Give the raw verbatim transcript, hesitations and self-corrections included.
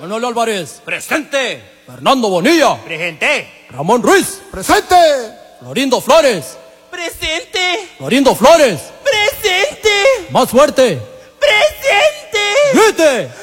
Manuel Álvarez. Presente. Fernando Bonilla. Presente. Ramón Ruiz. Presente. Florindo Flores. Presente. Florindo Flores. Presente. Más fuerte. Presente. ¡Grite!